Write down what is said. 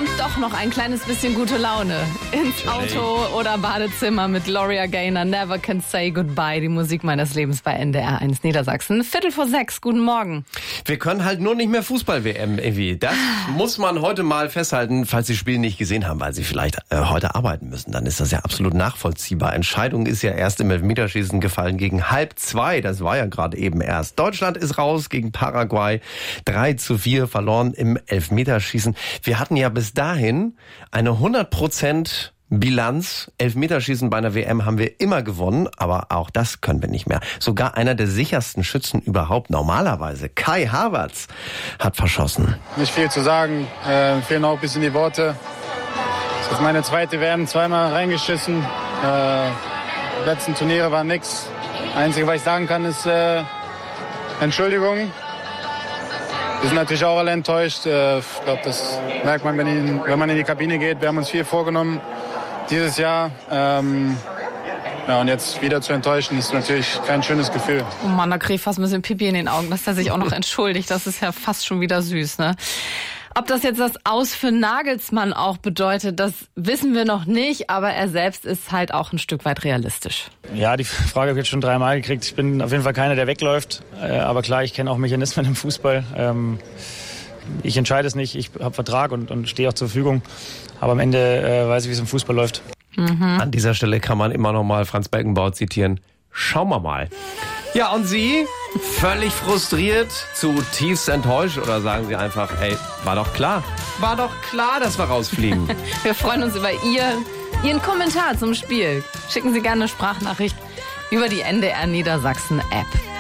kommt doch noch ein kleines bisschen gute Laune ins Auto oder Badezimmer mit Gloria Gaynor. Never Can Say Goodbye, die Musik meines Lebens bei NDR 1 Niedersachsen. 5:45, guten Morgen. Wir können halt nur nicht mehr Fußball-WM irgendwie. Das muss man heute mal festhalten, falls Sie das Spiel nicht gesehen haben, weil Sie vielleicht heute arbeiten müssen. Dann ist das ja absolut nachvollziehbar. Entscheidung ist ja erst im Elfmeterschießen gefallen gegen 1:30. Das war ja gerade eben erst. Deutschland ist raus gegen Paraguay. 3:4 verloren im Elfmeterschießen. Wir hatten ja bis dahin eine 100% Bilanz. Elfmeterschießen bei einer WM haben wir immer gewonnen, aber auch das können wir nicht mehr. Sogar einer der sichersten Schützen überhaupt normalerweise, Kai Havertz, hat verschossen. Nicht viel zu sagen, fehlen auch ein bisschen die Worte. Das ist meine zweite WM, zweimal reingeschissen. Die letzten Turniere waren nix. Das Einzige, was ich sagen kann, ist Entschuldigung. Wir sind natürlich auch alle enttäuscht. Ich glaube, das merkt man, wenn man in die Kabine geht. Wir haben uns viel vorgenommen dieses Jahr. Und jetzt wieder zu enttäuschen, ist natürlich kein schönes Gefühl. Oh Mann, da krieg ich fast ein bisschen Pipi in den Augen, dass er sich auch noch entschuldigt. Das ist ja fast schon wieder süß, ne? Ob das jetzt das Aus für Nagelsmann auch bedeutet, das wissen wir noch nicht, aber er selbst ist halt auch ein Stück weit realistisch. Ja, die Frage habe ich jetzt schon 3-mal gekriegt. Ich bin auf jeden Fall keiner, der wegläuft. Aber klar, ich kenne auch Mechanismen im Fußball. Ich entscheide es nicht, ich habe Vertrag und stehe auch zur Verfügung. Aber am Ende weiß ich, wie es im Fußball läuft. An dieser Stelle kann man immer noch mal Franz Beckenbauer zitieren. Schauen wir mal. Ja, und Sie? Völlig frustriert, zutiefst enttäuscht oder sagen Sie einfach, ey, war doch klar, dass wir rausfliegen. Wir freuen uns über Ihren Kommentar zum Spiel. Schicken Sie gerne eine Sprachnachricht über die NDR Niedersachsen App.